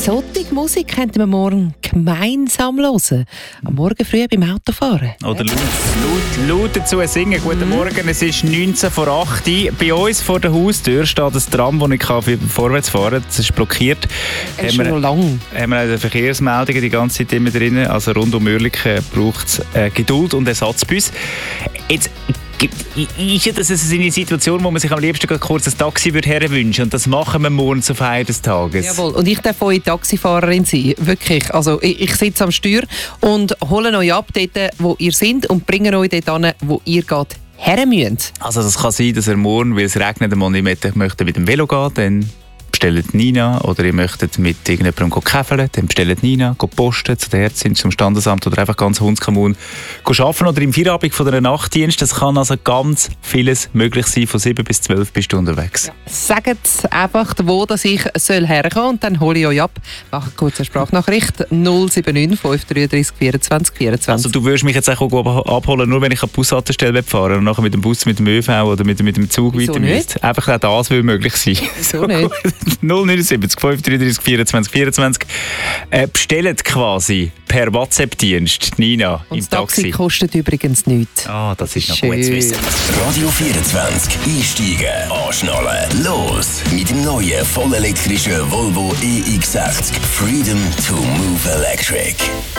Solche Musik könnten wir morgen gemeinsam hören. Am Morgen früh beim Autofahren. Oder laut dazu singen. Guten Morgen, es ist 19 vor 8 Uhr. Bei uns vor der Haustür steht ein Tram, das nicht vorwärts fahren kann. Es ist blockiert. Es ist schon noch lang. Haben wir Verkehrsmeldungen die ganze Zeit immer drin. Also rund um Oerlikon braucht es Geduld und Ersatzbus. Jetzt ist ja das eine Situation, wo man sich am liebsten kurz ein Taxi herwünschen würde. Und das machen wir morgen zur Feier des Tages. Jawohl, und ich darf eure Taxifahrerin sein. Wirklich. Also ich sitze am Steuer und hole euch ab dort, wo ihr seid und bringe euch dort hin, wo ihr geht, her müsst. Also das kann sein, dass ihr morgen, weil es regnet, mal nicht möchte mit dem Velo gehen, dann bestellt Nina, oder ihr möchtet mit irgendjemandem käfeln, dann bestellt Nina, geht posten zu der Ärztin, zum Standesamt oder einfach ganz Hundskommun arbeiten oder im Feierabend von einer Nachtdienst. Das kann also ganz vieles möglich sein. Von 7 bis 12 bist du unterwegs. Ja. Sagt einfach, wo dass ich herkommen soll und dann hole ich euch ab. Mache eine kurze Sprachnachricht 079 533 24 24. Also du würdest mich jetzt auch abholen, nur wenn ich an die Bushaltestelle fahren und nachher mit dem Bus, mit dem ÖV oder mit dem Zug weiter müsste. Einfach auch das will möglich sein. Wieso nicht? 079 533 24 24. Bestellt quasi per WhatsApp-Dienst Nina und im das Taxi kostet übrigens nichts. Ah, das ist noch gut zu wissen. Radio 24. Einsteigen, anschnallen, los! Mit dem neuen vollelektrischen Volvo EX60 Freedom to Move Electric.